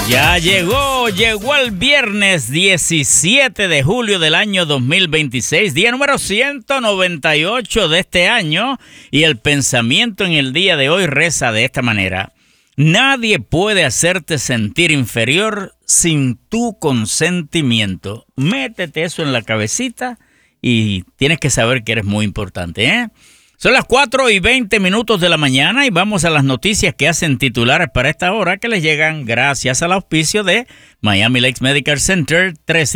Ya llegó el viernes 17 de julio del año 2026, día número 198 de este año, y el pensamiento en el día de hoy reza de esta manera: nadie puede hacerte sentir inferior sin tu consentimiento. Métete eso en la cabecita y tienes que saber que eres muy importante, ¿eh? Son las 4:20 de la mañana y vamos a las noticias que hacen titulares para esta hora, que les llegan gracias al auspicio de Miami Lakes Medical Center,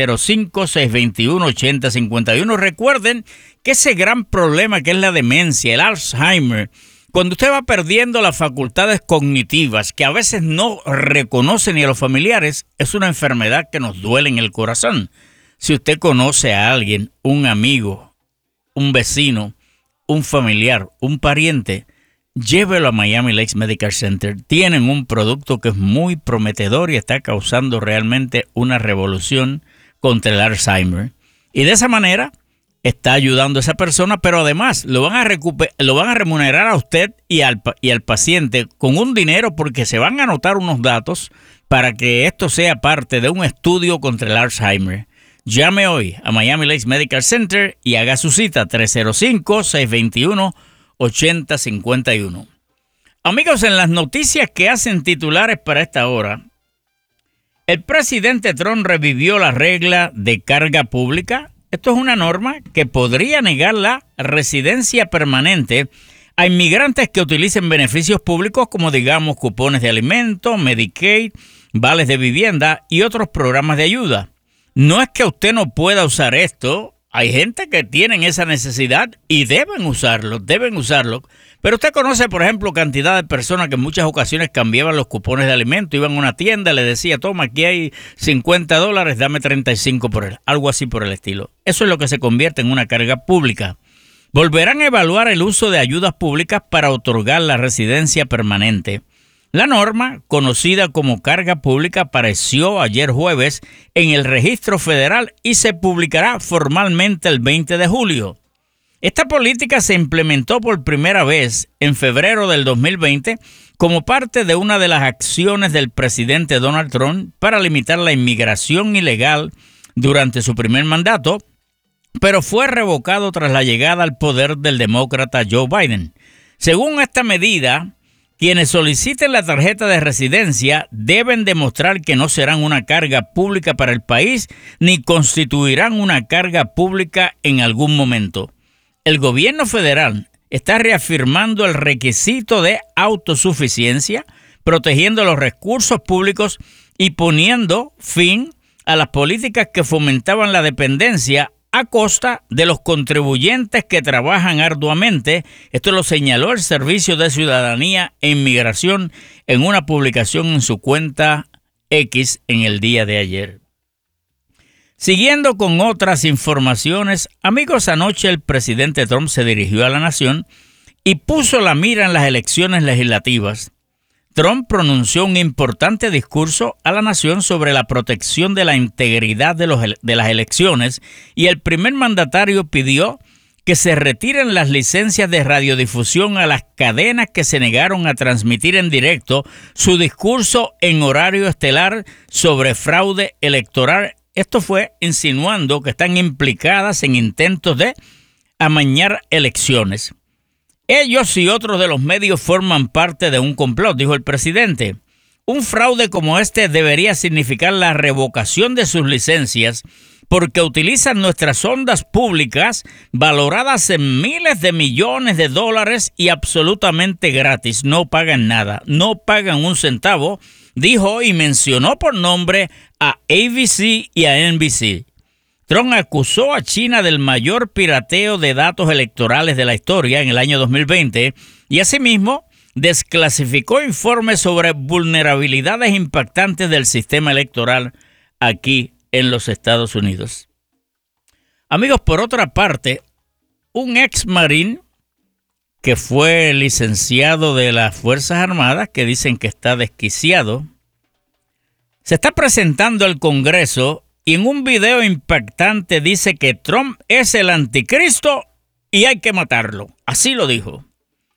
305-621-8051. Recuerden que ese gran problema que es la demencia, el Alzheimer, cuando usted va perdiendo las facultades cognitivas, que a veces no reconoce ni a los familiares, es una enfermedad que nos duele en el corazón. Si usted conoce a alguien, un amigo, un vecino, un familiar, un pariente, llévelo a Miami Lakes Medical Center. Tienen un producto que es muy prometedor y está causando realmente una revolución contra el Alzheimer. Y de esa manera está ayudando a esa persona, pero además lo van a remunerar a usted y al paciente con un dinero, porque se van a anotar unos datos para que esto sea parte de un estudio contra el Alzheimer. Llame hoy a Miami Lakes Medical Center y haga su cita, 305-621-8051. Amigos, en las noticias que hacen titulares para esta hora, el presidente Trump revivió la regla de carga pública. Esto es una norma que podría negar la residencia permanente a inmigrantes que utilicen beneficios públicos como, digamos, cupones de alimentos, Medicaid, vales de vivienda y otros programas de ayuda. No es que usted no pueda usar esto. Hay gente que tienen esa necesidad y deben usarlo. Pero usted conoce, por ejemplo, cantidad de personas que en muchas ocasiones cambiaban los cupones de alimento, iban a una tienda, le decía: toma, aquí hay $50, dame 35 por él. Algo así por el estilo. Eso es lo que se convierte en una carga pública. Volverán a evaluar el uso de ayudas públicas para otorgar la residencia permanente. La norma, conocida como carga pública, apareció ayer jueves en el registro federal y se publicará formalmente el 20 de julio. Esta política se implementó por primera vez en febrero del 2020 como parte de una de las acciones del presidente Donald Trump para limitar la inmigración ilegal durante su primer mandato, pero fue revocado tras la llegada al poder del demócrata Joe Biden. Según esta medida, quienes soliciten la tarjeta de residencia deben demostrar que no serán una carga pública para el país ni constituirán una carga pública en algún momento. El gobierno federal está reafirmando el requisito de autosuficiencia, protegiendo los recursos públicos y poniendo fin a las políticas que fomentaban la dependencia a costa de los contribuyentes que trabajan arduamente. Esto lo señaló el Servicio de Ciudadanía e Inmigración en una publicación en su cuenta X en el día de ayer. Siguiendo con otras informaciones, amigos, anoche el presidente Trump se dirigió a la nación y puso la mira en las elecciones legislativas. Trump pronunció un importante discurso a la nación sobre la protección de la integridad de las elecciones, y el primer mandatario pidió que se retiren las licencias de radiodifusión a las cadenas que se negaron a transmitir en directo su discurso en horario estelar sobre fraude electoral. Esto fue insinuando que están implicadas en intentos de amañar elecciones. Ellos y otros de los medios forman parte de un complot, dijo el presidente. Un fraude como este debería significar la revocación de sus licencias porque utilizan nuestras ondas públicas valoradas en miles de millones de dólares y absolutamente gratis. No pagan nada, no pagan un centavo, dijo, y mencionó por nombre a ABC y a NBC. Trump acusó a China del mayor pirateo de datos electorales de la historia en el año 2020 y asimismo desclasificó informes sobre vulnerabilidades impactantes del sistema electoral aquí en los Estados Unidos. Amigos, por otra parte, un ex marín que fue licenciado de las Fuerzas Armadas, que dicen que está desquiciado, se está presentando al Congreso y en un video impactante dice que Trump es el anticristo y hay que matarlo. Así lo dijo.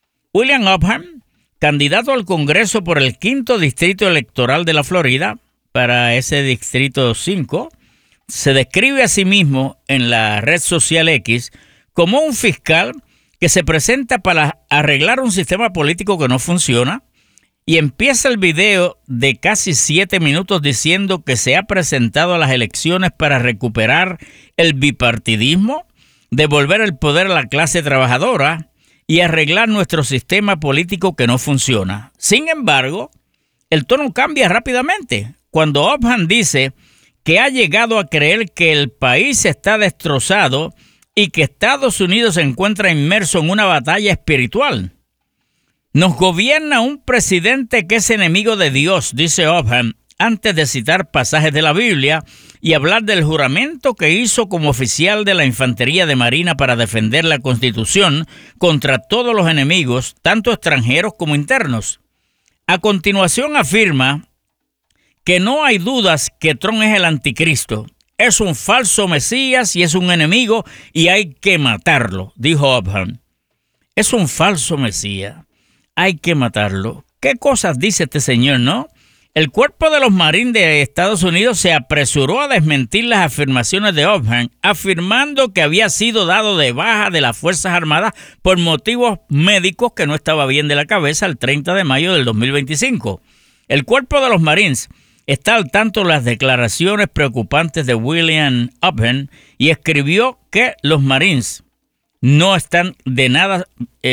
William Upham, candidato al Congreso por el 5º Distrito Electoral de la Florida, para ese Distrito 5, se describe a sí mismo en la red social X como un fiscal que se presenta para arreglar un sistema político que no funciona, y empieza el video de casi 7 minutos diciendo que se ha presentado a las elecciones para recuperar el bipartidismo, devolver el poder a la clase trabajadora y arreglar nuestro sistema político que no funciona. Sin embargo, el tono cambia rápidamente cuando Obama dice que ha llegado a creer que el país está destrozado y que Estados Unidos se encuentra inmerso en una batalla espiritual. Nos gobierna un presidente que es enemigo de Dios, dice Obama, antes de citar pasajes de la Biblia y hablar del juramento que hizo como oficial de la Infantería de Marina para defender la Constitución contra todos los enemigos, tanto extranjeros como internos. A continuación afirma que no hay dudas que Trump es el anticristo, es un falso Mesías y es un enemigo y hay que matarlo, dijo Obama. Es un falso Mesías. Hay que matarlo. ¿Qué cosas dice este señor, no? El cuerpo de los Marines de Estados Unidos se apresuró a desmentir las afirmaciones de Obama, afirmando que había sido dado de baja de las Fuerzas Armadas por motivos médicos, que no estaba bien de la cabeza, el 30 de mayo del 2025. El cuerpo de los Marines está al tanto de las declaraciones preocupantes de William Obama y escribió que los Marines no están de nada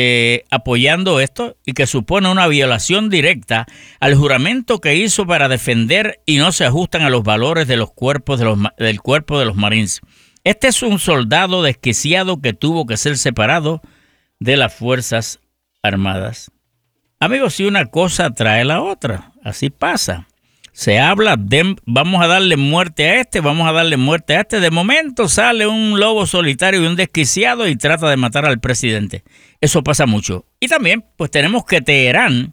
apoyando esto y que supone una violación directa al juramento que hizo para defender y no se ajustan a los valores de los cuerpos del cuerpo de los Marines. Este es un soldado desquiciado que tuvo que ser separado de las Fuerzas Armadas. Amigos, si una cosa trae la otra, así pasa. Se habla de vamos a darle muerte a este, vamos a darle muerte a este. De momento sale un lobo solitario y un desquiciado y trata de matar al presidente. Eso pasa mucho. Y también, pues tenemos que Teherán,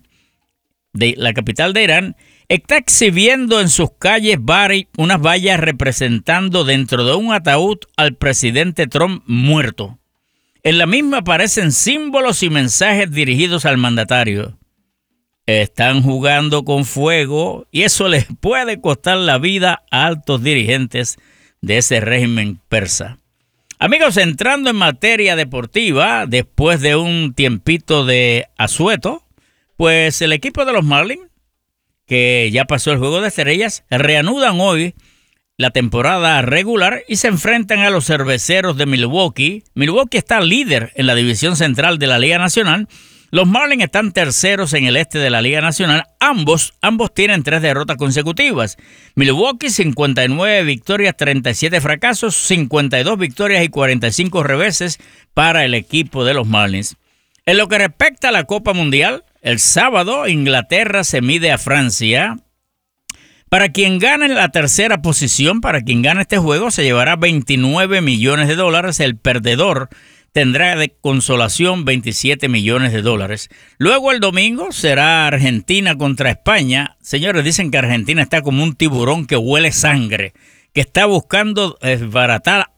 la capital de Irán, está exhibiendo en sus calles unas vallas representando dentro de un ataúd al presidente Trump muerto. En la misma aparecen símbolos y mensajes dirigidos al mandatario. Están jugando con fuego y eso les puede costar la vida a altos dirigentes de ese régimen persa. Amigos, entrando en materia deportiva, después de un tiempito de asueto, pues el equipo de los Marlins, que ya pasó el Juego de Estrellas, reanudan hoy la temporada regular y se enfrentan a los Cerveceros de Milwaukee. Milwaukee está líder en la división central de la Liga Nacional. Los Marlins están terceros en el este de la Liga Nacional. Ambos tienen 3 derrotas consecutivas. Milwaukee, 59 victorias, 37 fracasos, 52 victorias y 45 reveses para el equipo de los Marlins. En lo que respecta a la Copa Mundial, el sábado Inglaterra se mide a Francia. Para quien gane la tercera posición, para quien gane este juego, se llevará $29 millones. El perdedor tendrá de consolación $27 millones. Luego el domingo será Argentina contra España. Señores, dicen que Argentina está como un tiburón que huele sangre, que está buscando desbaratar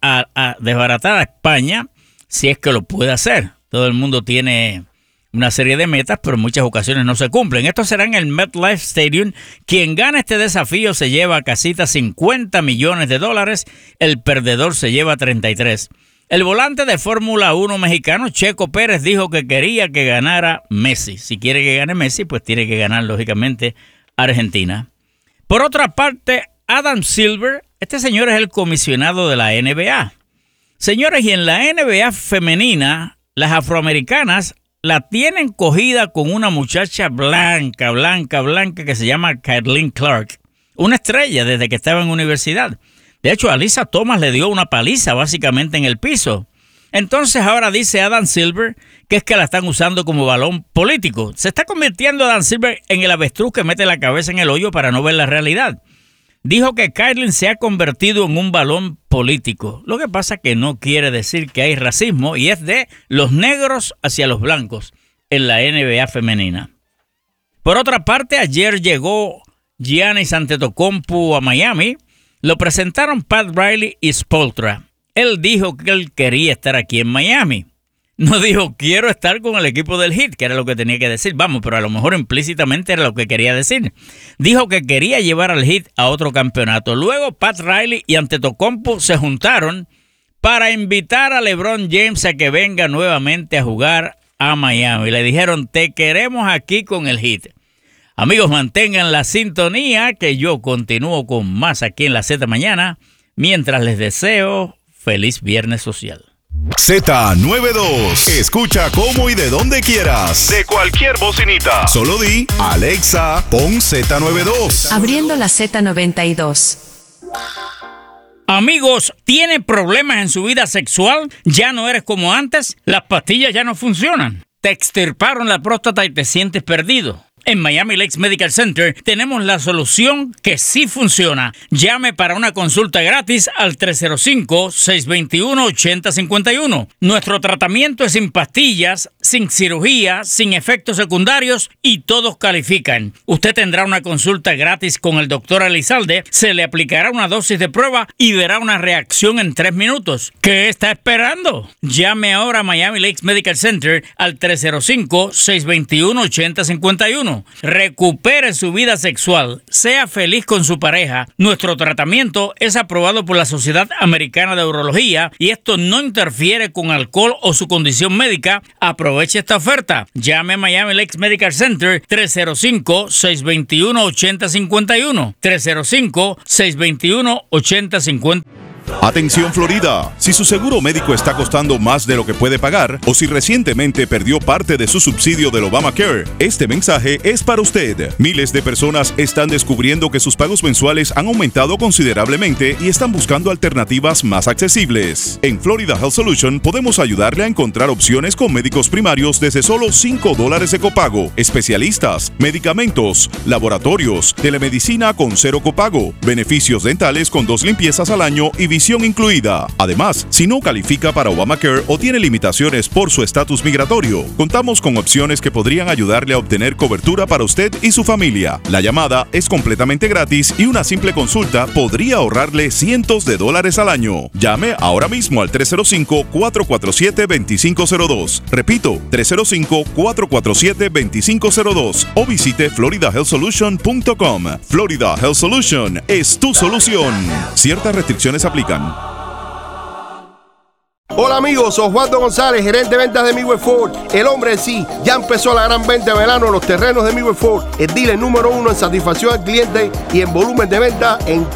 a España, si es que lo puede hacer. Todo el mundo tiene una serie de metas, pero en muchas ocasiones no se cumplen. Esto será en el MetLife Stadium. Quien gane este desafío se lleva a casita $50 millones. El perdedor se lleva 33. El volante de Fórmula 1 mexicano, Checo Pérez, dijo que quería que ganara Messi. Si quiere que gane Messi, pues tiene que ganar, lógicamente, Argentina. Por otra parte, Adam Silver, este señor es el comisionado de la NBA. Señores, y en la NBA femenina, las afroamericanas la tienen cogida con una muchacha blanca que se llama Caitlin Clark. Una estrella desde que estaba en universidad. De hecho, Alyssa Thomas le dio una paliza básicamente en el piso. Entonces ahora dice Adam Silver que es que la están usando como balón político. Se está convirtiendo Adam Silver en el avestruz que mete la cabeza en el hoyo para no ver la realidad. Dijo que Caitlin se ha convertido en un balón político. Lo que pasa es que no quiere decir que hay racismo y es de los negros hacia los blancos en la NBA femenina. Por otra parte, ayer llegó Giannis Antetokounmpo a Miami. Lo presentaron Pat Riley y Spoelstra. Él dijo que él quería estar aquí en Miami. No dijo, quiero estar con el equipo del Heat, que era lo que tenía que decir. Vamos, pero a lo mejor implícitamente era lo que quería decir. Dijo que quería llevar al Heat a otro campeonato. Luego Pat Riley y Antetokounmpo se juntaron para invitar a LeBron James a que venga nuevamente a jugar a Miami. Le dijeron, te queremos aquí con el Heat. Amigos, mantengan la sintonía, que yo continúo con más aquí en la Z Mañana, mientras les deseo feliz Viernes Social. Z92. Escucha cómo y de donde quieras. De cualquier bocinita. Solo di, Alexa, pon Z92. Abriendo la Z92. Amigos, ¿tiene problemas en su vida sexual? ¿Ya no eres como antes? ¿Las pastillas ya no funcionan? ¿Te extirparon la próstata y te sientes perdido? En Miami Lakes Medical Center tenemos la solución que sí funciona. Llame para una consulta gratis al 305-621-8051. Nuestro tratamiento es sin pastillas, sin cirugía, sin efectos secundarios y todos califican. Usted tendrá una consulta gratis con el doctor Elizalde, se le aplicará una dosis de prueba y verá una reacción en 3 minutos. ¿Qué está esperando? Llame ahora a Miami Lakes Medical Center al 305-621-8051. Recupere su vida sexual, sea feliz con su pareja. Nuestro tratamiento es aprobado por la Sociedad Americana de Urología y esto no interfiere con alcohol o su condición médica. Aproveche esta oferta. Llame a Miami Lakes Medical Center 305-621-8051. 305-621-8051. Atención Florida, si su seguro médico está costando más de lo que puede pagar o si recientemente perdió parte de su subsidio del Obamacare, este mensaje es para usted. Miles de personas están descubriendo que sus pagos mensuales han aumentado considerablemente y están buscando alternativas más accesibles. En Florida Health Solution podemos ayudarle a encontrar opciones con médicos primarios desde solo $5 de copago, especialistas, medicamentos, laboratorios, telemedicina con 0 copago, beneficios dentales con 2 limpiezas al año y visión incluida. Además, si no califica para Obamacare o tiene limitaciones por su estatus migratorio, contamos con opciones que podrían ayudarle a obtener cobertura para usted y su familia. La llamada es completamente gratis y una simple consulta podría ahorrarle cientos de dólares al año. Llame ahora mismo al 305-447-2502. Repito, 305-447-2502 o visite floridahealthsolution.com. Florida Health Solution es tu solución. Ciertas restricciones aplican. Hola amigos, soy Osvaldo González, gerente de ventas de Midway Ford. El hombre en sí, ya empezó la gran venta de verano en los terrenos de Midway Ford, el dealer número 1 en satisfacción al cliente y en volumen de venta en